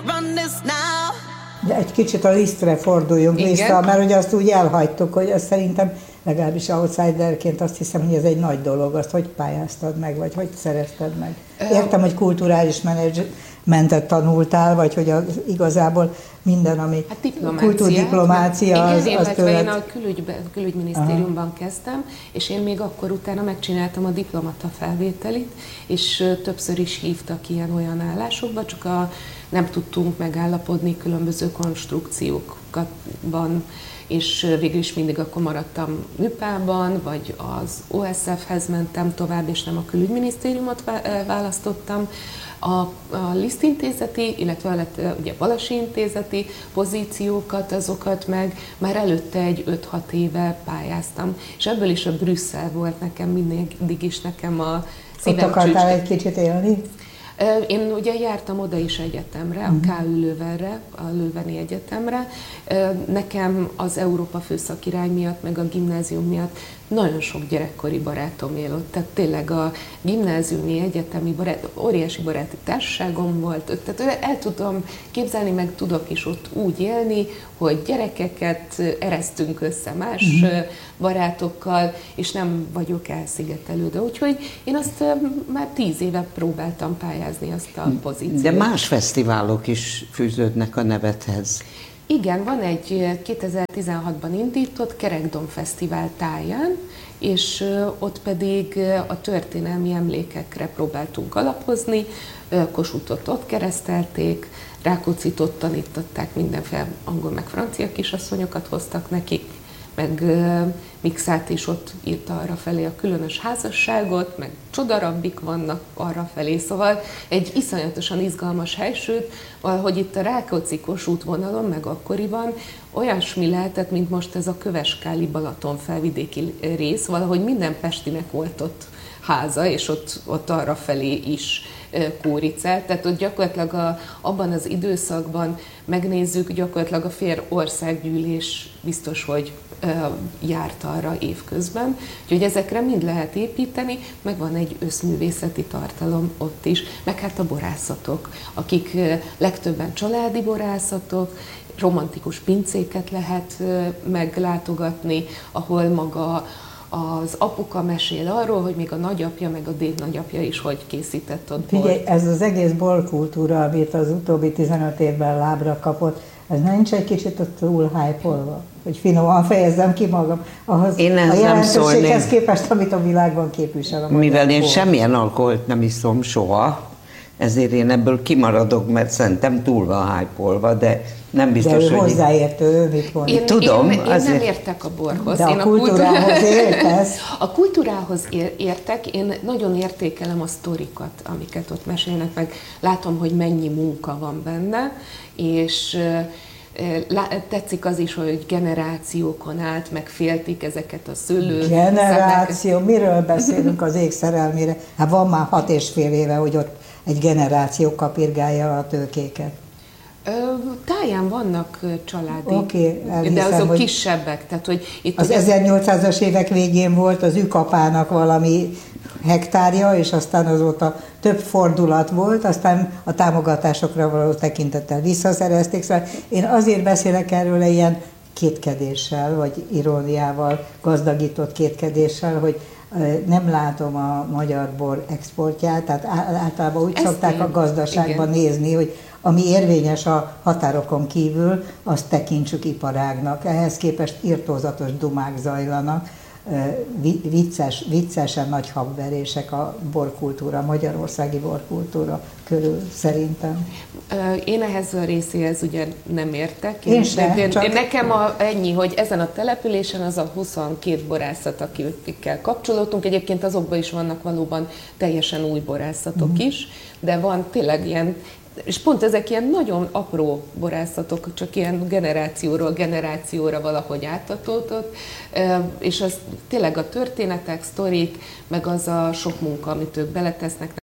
De egy kicsit a Lisztre forduljunk vissza, mert ugye azt úgy elhagytuk, hogy azt szerintem legalábbis outsiderként azt hiszem, hogy ez egy nagy dolog. Azt hogy pályáztad meg, vagy hogy szerezted meg? Értem, hogy kulturális menedzsmentet tanultál, vagy hogy igazából minden, ami kultúrdiplomácia, az tőled... Én a külügyminisztériumban kezdtem, és én még akkor utána megcsináltam a diplomata felvételit, és többször is hívtak ilyen-olyan állásokba, csak nem tudtunk megállapodni különböző konstrukciókban, és végül is mindig akkor maradtam MÜPA-ban, vagy az OSF-hez mentem tovább, és nem a külügyminisztériumot választottam. A Liszt intézeti, illetve ugye Balasi intézeti pozíciókat, azokat meg már előtte egy 5-6 éve pályáztam, és ebből is a Brüsszel volt nekem mindig is nekem a szívem. Ott akartál egy kicsit élni? Én ugye jártam oda is egyetemre, a KÜ Leuvenre, a Leuveni Egyetemre. Nekem az Európa főszakirány miatt, meg a gimnázium miatt nagyon sok gyerekkori barátom él ott. Tehát tényleg a gimnáziumi, egyetemi óriási baráti társaságom volt. Tehát el tudom képzelni, meg tudok is ott úgy élni, hogy gyerekeket eresztünk össze más barátokkal, és nem vagyok elszigetelődve. Úgyhogy én azt már 10 éve próbáltam pályázni azt a pozíciót. De más fesztiválok is fűződnek a nevedhez. Igen, van egy 2016-ban indított Kerekdom Fesztivál táján, és ott pedig a történelmi emlékekre próbáltunk alapozni. Kossuthot ott keresztelték, Rákóczit ott tanították, mindenféle angol meg francia kisasszonyokat hoztak nekik, meg Mikszát is ott írta arra felé a különös házasságot, meg csodarabbik vannak arra felé, szóval egy iszonyatosan izgalmas hely, sőt, valahogy itt a Rákóczi-Kossuth vonalon, meg akkoriban olyasmi lehetett, mint most ez a köveskáli Balaton felvidéki rész, valahogy minden pestinek volt ott háza, és ott arra felé is kóricelt. Tehát ott gyakorlatilag abban az időszakban megnézzük, gyakorlatilag a fél országgyűlés biztos, hogy járt arra évközben. Úgyhogy ezekre mind lehet építeni, meg van egy összművészeti tartalom ott is, meg hát a borászatok, akik legtöbben családi borászatok, romantikus pincéket lehet meglátogatni, ahol maga az apuka mesél arról, hogy még a nagyapja, meg a dédnagyapja is hogy készített ott bort. Figyelj, ez az egész borkultúra, amit az utóbbi 15 évben lábra kapott, ez nincs egy kicsit ott túl hype-olva? Hogy finoman fejezzem ki magam, ahhoz én a jelentőséghez képest, amit a világban képvisel. Mivel én semmilyen alkoholt nem iszom soha, ezért én ebből kimaradok, mert szerintem túl van hype-olva, de nem biztos, de ő hogy... hozzáértő, ő mit mond? Tudom, én nem értek a borhoz. De a kultúrához értesz? A kultúrához értek, én nagyon értékelem a sztorikat, amiket ott mesélnek meg. Látom, hogy mennyi munka van benne, és tetszik az is, hogy generációkon át megféltik ezeket a szőlő. Generáció? Miről beszélünk az ég szerelmére? Hát van már 6,5 éve, hogy ott egy generáció kapirgálja a tőkéket. Táján vannak családi, elhiszem, de azok kisebbek. Tehát, hogy itt az 1800-as évek végén volt az ükapának valami hektárja, és aztán azóta több fordulat volt, aztán a támogatásokra való tekintettel visszaszerezték. Szóval én azért beszélek erről ilyen kétkedéssel, vagy iróniával gazdagított kétkedéssel, hogy nem látom a magyar bor exportját, tehát általában úgy szokták a gazdaságban nézni, hogy ami érvényes a határokon kívül, azt tekintsük iparágnak. Ehhez képest irtózatos dumák zajlanak, viccesen nagy habverések a borkultúra, magyarországi borkultúra körül szerintem. Én ehhez a részéhez ugye nem értek. Én nekem ennyi, hogy ezen a településen az a 22 borászat, akikkel kapcsolódtunk, egyébként azokban is vannak valóban teljesen új borászatok is, de van tényleg ilyen, és pont ezek ilyen nagyon apró borászatok, csak ilyen generációról generációra valahogy átadódott, és az tényleg a történetek, sztorik, meg az a sok munka, amit ők beletesznek,